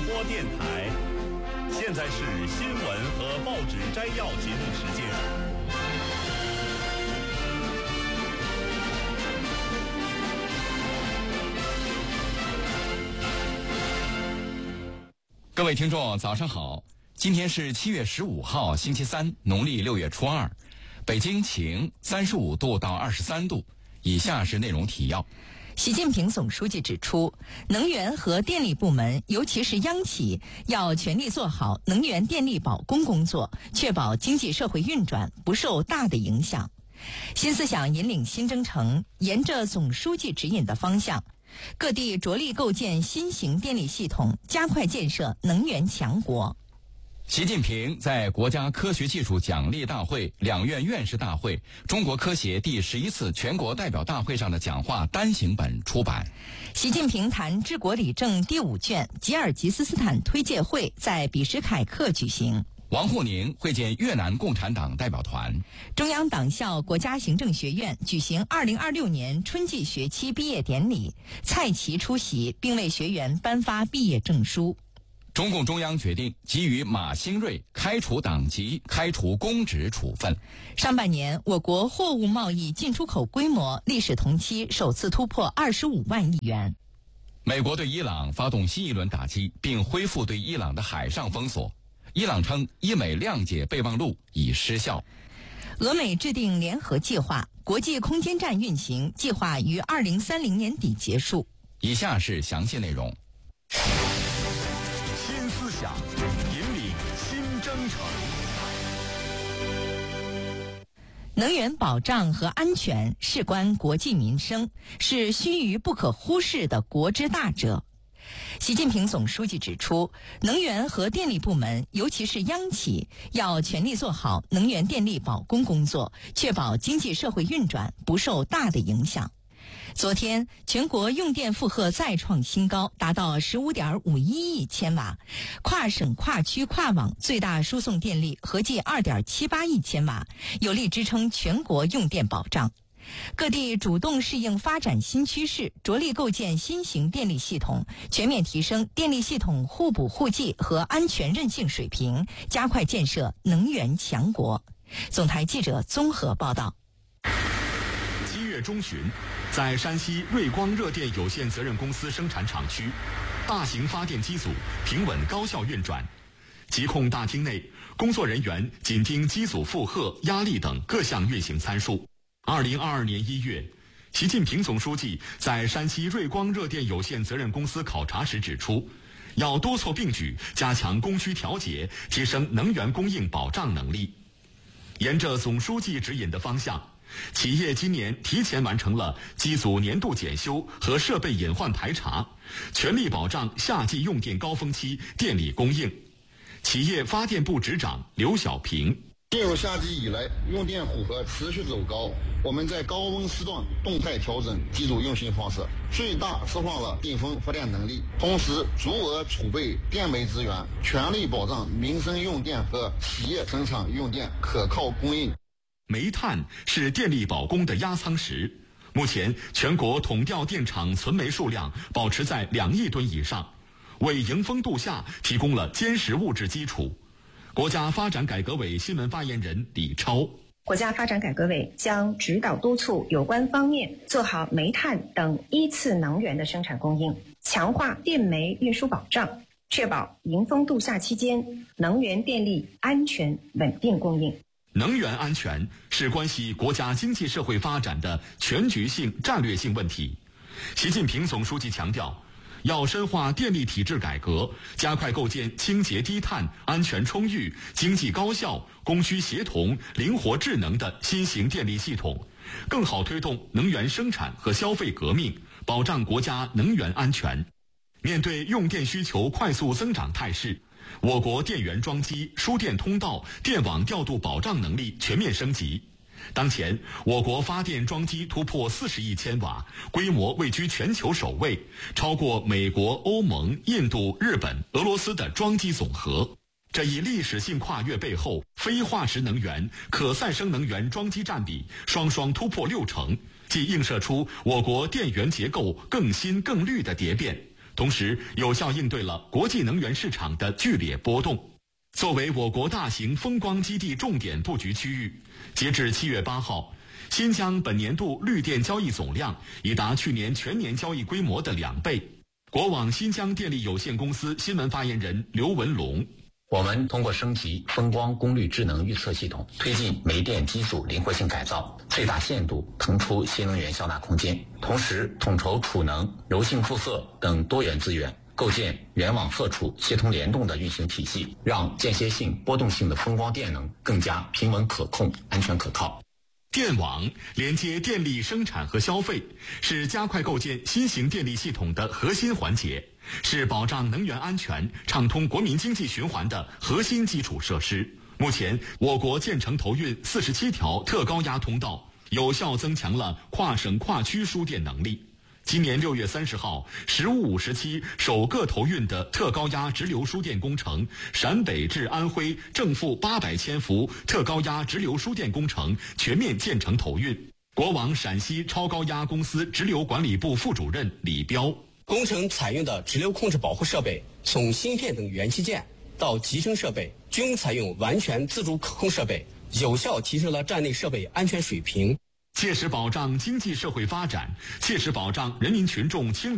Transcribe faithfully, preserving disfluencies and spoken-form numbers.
播电台。现在是新闻和报纸摘要节目时间。 各位听众早上好，今天是七月十五号星期三，农历六月初二，北京晴，三十五度到二十三度。以下是内容提要。 习近平总书记指出，能源和电力部门，尤其是央企，要全力做好能源电力保供工作，确保经济社会运转不受大的影响。新思想引领新征程，沿着总书记指引的方向，各地着力构建新型电力系统，加快建设能源强国。 习近平在国家科学技术奖励大会、两院院士大会、中国科协第十一次全国代表大会上的讲话单行本出版。 习近平谈治国理政第五卷吉尔吉斯斯坦推介会在比什凯克举行。 王沪宁会见越南共产党代表团。 中央党校国家行政学院举行二零二六年春季学期毕业典礼，蔡奇出席并为学员颁发毕业证书。 中共中央决定给予马兴瑞开除党籍、开除公职处分。 上半年，我国货物贸易进出口规模历史同期首次突破二十五万亿元。 美国对伊朗发动新一轮打击，并恢复对伊朗的海上封锁。伊朗称伊美谅解备忘录已失效。 俄美制定联合计划，国际空间站运行计划于二零三零年底结束。 以下是详细内容。 新思想引领新征程。 能源保障和安全事关国计民生，是须臾不可忽视的国之大者。习近平总书记指出，能源和电力部门，尤其是央企，要全力做好能源电力保供工作，确保经济社会运转不受大的影响。昨天，全国用电负荷再创新高，达到 十五点五一亿千瓦，跨省跨区跨网最大输送电力合计 二点七八亿千瓦，有力支撑全国用电保障。各地主动适应发展新趋势，着力构建新型电力系统，全面提升电力系统互补互济和安全韧性水平，加快建设能源强国。总台记者综合报道。 七月中旬，在山西瑞光热电有限责任公司生产厂区，大型发电机组平稳高效运转。疾控大厅内，工作人员紧盯机组负荷、压力等各项运行参数。二零二二年一月，习近平总书记在山西瑞光热电有限责任公司考察时指出，要多措并举，加强供需调节，提升能源供应保障能力。沿着总书记指引的方向，企业今年提前完成了机组年度检修和设备隐患排查，全力保障夏季用电高峰期电力供应。企业发电部执长刘小平： 进入夏季以来，用电负荷持续走高，我们在高温时段动态调整机组运行方式，最大释放了顶峰发电能力，同时足额储备电煤资源，全力保障民生用电和企业生产用电可靠供应。 煤炭是电力保供的压舱石，目前全国统调电厂存煤数量保持在两亿吨以上，为迎峰度夏提供了坚实物质基础。国家发展改革委新闻发言人李超： 国家发展改革委将指导督促有关方面做好煤炭等一次能源的生产供应，强化电煤运输保障，确保迎峰度夏期间能源电力安全稳定供应。 能源安全是关系国家经济社会发展的全局性战略性问题。习近平总书记强调，要深化电力体制改革，加快构建清洁低碳、安全充裕、经济高效、供需协同、灵活智能的新型电力系统，更好推动能源生产和消费革命，保障国家能源安全。面对用电需求快速增长态势，我国电源装机、输电通道、电网调度保障能力全面升级。当前，我国发电装机突破四十亿千瓦，规模位居全球首位，超过美国、欧盟、印度、日本、俄罗斯的装机总和。这一历史性跨越背后，非化石能源、可再生能源装机占比双双突破六成，既映射出我国电源结构更新更绿的蝶变， 同时有效应对了国际能源市场的剧烈波动。作为我国大型风光基地重点布局区域，截至七月八号，新疆本年度绿电交易总量已达去年全年交易规模的两倍。国网新疆电力有限公司新闻发言人刘文龙： 我们通过升级风光功率智能预测系统，推进煤电机组灵活性改造，最大限度腾出新能源销纳空间，同时统筹储能、柔性负荷等多元资源，构建源网荷储协同联动的运行体系，让间歇性、波动性的风光电能更加平稳可控、安全可靠。 电网连接电力生产和消费，是加快构建新型电力系统的核心环节，是保障能源安全、畅通国民经济循环的核心基础设施。目前，我国建成投运四十七条特高压通道，有效增强了跨省跨区输电能力。今年六月三十号，十五五时期首个投运的特高压直流输电工程陕北至安徽正负八百千伏特高压直流输电工程全面建成投运。国网陕西超高压公司直流管理部副主任李彪： 工程采用的直流控制保护设备，从芯片等元器件到集成设备，均采用完全自主可控设备，有效提升了站内设备安全水平， 切实保障经济社会发展，切实保障人民群众清